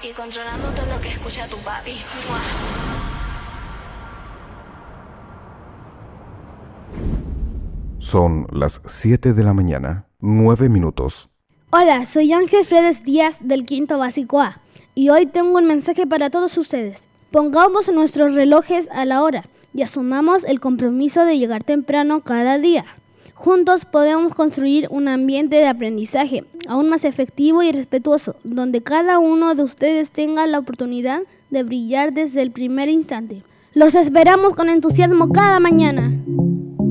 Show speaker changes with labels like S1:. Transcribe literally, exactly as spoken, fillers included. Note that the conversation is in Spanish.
S1: y controlando todo lo que escucha tu papi. ¡Mua!
S2: Son las siete de la mañana, nueve minutos.
S3: Hola, soy Ángel Fredes Díaz del Quinto Básico A y hoy tengo un mensaje para todos ustedes. Pongamos nuestros relojes a la hora y asumamos el compromiso de llegar temprano cada día. Juntos podemos construir un ambiente de aprendizaje aún más efectivo y respetuoso, donde cada uno de ustedes tenga la oportunidad de brillar desde el primer instante. Los esperamos con entusiasmo cada mañana.